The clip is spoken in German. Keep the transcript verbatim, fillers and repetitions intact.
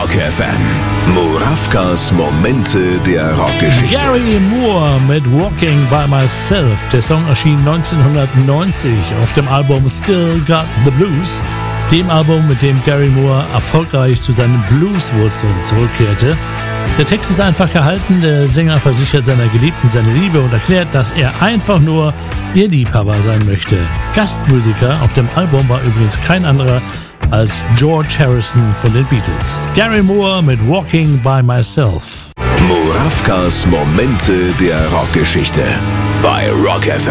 Rock F M. Murawkas Momente der Rockgeschichte. Gary Moore mit Walking by Myself. Der Song erschien neunzehnhundertneunzig auf dem Album Still Got the Blues, dem Album, mit dem Gary Moore erfolgreich zu seinen Blueswurzeln zurückkehrte. Der Text ist einfach gehalten, der Sänger versichert seiner Geliebten seine Liebe und erklärt, dass er einfach nur ihr Liebhaber sein möchte. Gastmusiker auf dem Album war übrigens kein anderer als George Harrison von den Beatles. Gary Moore mit Walking by Myself. Murawkas Momente der Rockgeschichte bei Rock F M.